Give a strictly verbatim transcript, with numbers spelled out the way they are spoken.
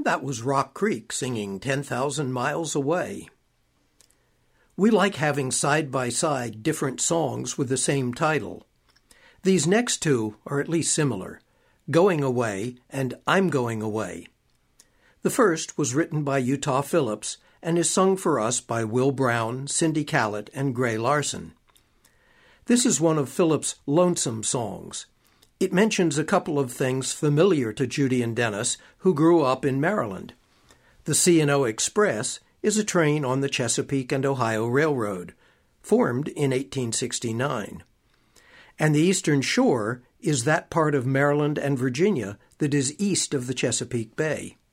That was Rock Creek singing ten thousand Miles Away. We like having side-by-side different songs with the same title. These next two are at least similar, Going Away and I'm Going Away. The first was written by Utah Phillips and is sung for us by Will Brown, Cindy Callett, and Gray Larson. This is one of Phillips' lonesome songs. It mentions a couple of things familiar to Judy and Dennis, who grew up in Maryland. The C and O Express is a train on the Chesapeake and Ohio Railroad, formed in eighteen sixty-nine. And the Eastern Shore is that part of Maryland and Virginia that is east of the Chesapeake Bay.